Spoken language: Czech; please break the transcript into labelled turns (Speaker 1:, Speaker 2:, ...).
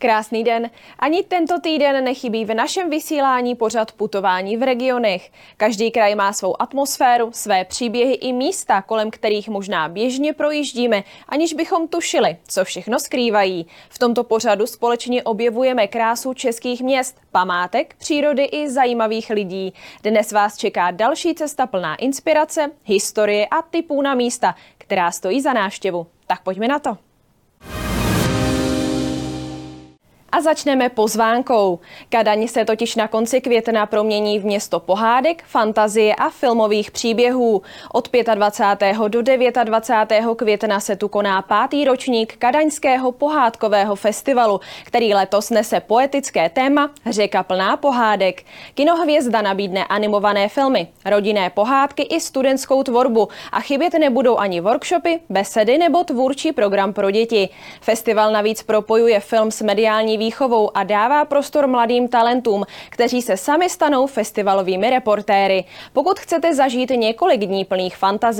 Speaker 1: Krásný den. Ani tento týden nechybí v našem vysílání pořad putování v regionech. Každý kraj má svou atmosféru, své příběhy i místa, kolem kterých možná běžně projíždíme, aniž bychom tušili, co všechno skrývají. V tomto pořadu společně objevujeme krásu českých měst, památek, přírody i zajímavých lidí. Dnes vás čeká další cesta plná inspirace, historie a tipů na místa, která stojí za návštěvu. Tak pojďme na to. A začneme pozvánkou. Kadaň se totiž na konci května promění v město pohádek, fantazie a filmových příběhů. Od 25. do 29. května se tu koná 5. ročník Kadaňského pohádkového festivalu, který letos nese poetické téma Řeka plná pohádek. Kinohvězda nabídne animované filmy, rodinné pohádky i studentskou tvorbu a chybět nebudou ani workshopy, besedy nebo tvůrčí program pro děti. Festival navíc propojuje film s mediální výchovou a dává prostor mladým talentům, kteří se sami stanou festivalovými reportéry. Pokud chcete zažít několik dní plných fantazie